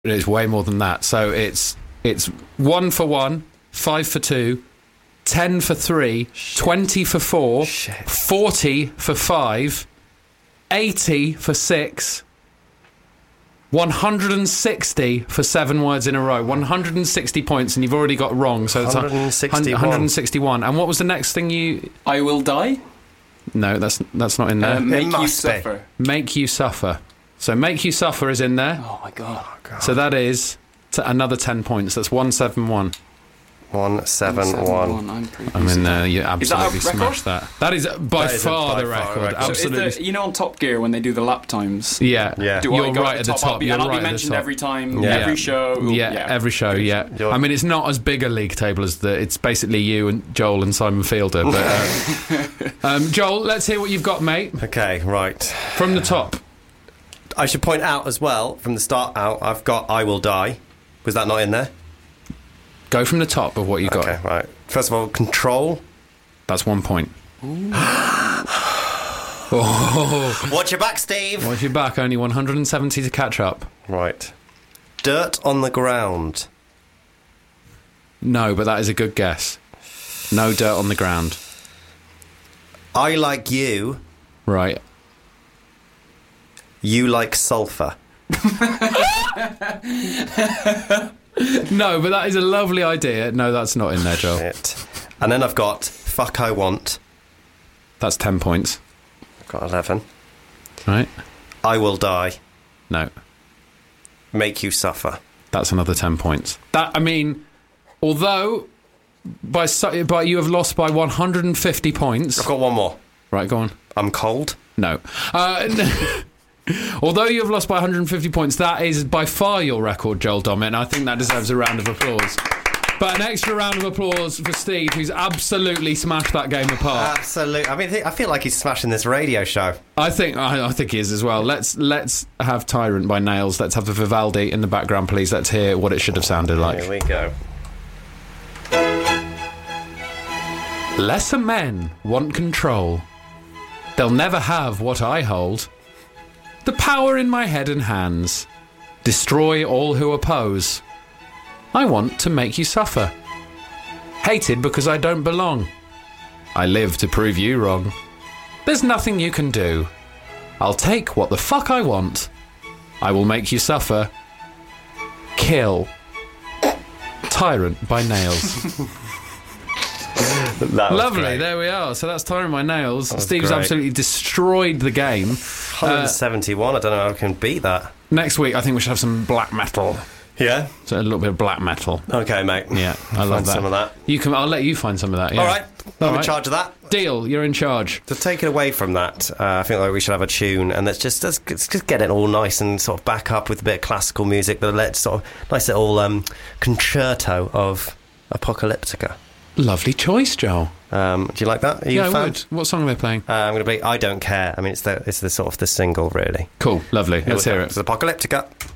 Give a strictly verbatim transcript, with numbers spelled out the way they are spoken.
It's way more than that. So it's it's one for one, five for two, ten for three, Shit. twenty for four, Shit. forty for five, eighty for six, one hundred sixty for seven words in a row. one hundred sixty points, and you've already got wrong. So it's one hundred sixty-one. one hundred sixty-one. And what was the next thing you... I will die? No, that's that's not in there. Um, make you suffer. Make you suffer. So make you suffer is in there. Oh, my God. Oh, God. So that is t- another ten points. That's one seven one. one seven one. I'm pretty I mean, uh, you absolutely is that smashed that. That is by that is far by the far record. record. Absolutely. So is the, you know, on Top Gear when they do the lap times. Yeah, yeah. Do You're I go right at the top? top. I'll be, You're and I'll right be at the mentioned top. every time, Yeah. every show. Yeah, yeah. every show. Yeah. You're- I mean, it's not as big a league table as the. It's basically you and Joel and Simon Fielder. But uh, um, Joel, let's hear what you've got, mate. Okay, right. From the top. I should point out as well, from the start out, I've got I Will Die. Was that not in there? Go from the top of what you got. Okay, right. First of all, Control. That's one point. Oh. Watch your back, Steve. Watch your back. Only one hundred seventy to catch up. Right. Dirt on the Ground. No, but that is a good guess. No dirt on the ground. I Like You. Right. You Like Sulphur. No, but that is a lovely idea. No, that's not in there, Joel. Shit. And then I've got Fuck I Want. That's ten points. I've got eleven. Right. I Will Die. No. Make You Suffer. That's another ten points. That, I mean, although by su- by you have lost by one hundred fifty points. I've got one more. Right, go on. I'm Cold. No. Uh, although you have lost by one hundred fifty points, that is by far your record, Joel Dommett, and I think that deserves a round of applause. But an extra round of applause for Steve, who's absolutely smashed that game apart. Absolutely. I mean, I feel like he's smashing this radio show. I think I, I think he is as well. Let's let's have Tyrant by Nails. Let's have the Vivaldi in the background, please. Let's hear what it should have sounded like. Here we go. Lesser men want control. They'll never have what I hold. The power in my head and hands. Destroy all who oppose. I want to make you suffer. Hated because I don't belong. I live to prove you wrong. There's nothing you can do. I'll take what the fuck I want. I will make you suffer. Kill. Tyrant by Nails. Lovely, great. there we are. So that's Tyrant by Nails. That was Steve's great. absolutely destroyed the game. one hundred seventy-one. Uh, I don't know how I can beat that. Next week, I think we should have some black metal. Yeah? So a little bit of black metal. Okay, mate. Yeah, I love Find that. some of that. You can. I'll let you find some of that. Yeah. All right. I'm All in right. charge of that. Deal. You're in charge. To take it away from that, uh, I think like we should have a tune, and let's just let's, let's just get it all nice and sort of back up with a bit of classical music, but let's sort of nice little um, concerto of Apocalyptica. Lovely choice, Joel. Um, do you like that? Are you Yeah, a I fan? would. What song are they playing? Uh, I'm going to play I Don't Care. I mean, it's the it's the sort of the single, really. Cool. Lovely. Here Let's we hear go. it. It's Apocalyptica.